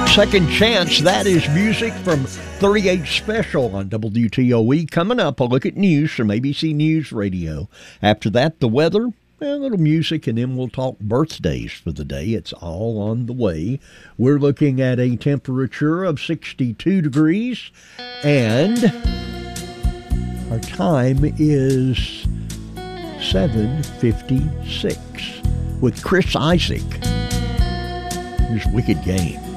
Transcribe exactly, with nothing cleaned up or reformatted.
Second Chance. That is music from thirty-eight Special on W T O E. Coming up, a look at news from A B C News Radio. After that, the weather, a little music, and then we'll talk birthdays for the day. It's all on the way. We're looking at a temperature of sixty-two degrees, and our time is seven fifty-six with Chris Isaak. Here's Wicked Game.